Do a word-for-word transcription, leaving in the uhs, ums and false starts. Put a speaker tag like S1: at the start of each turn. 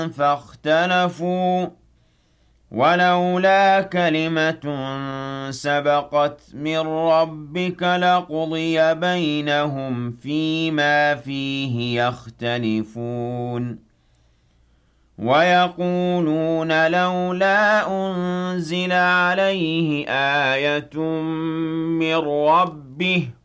S1: فاختلفوا ولولا كلمة سبقت من ربك لقضي بينهم فيما فيه يختلفون ويقولون لولا أنزل عليه آية من ربه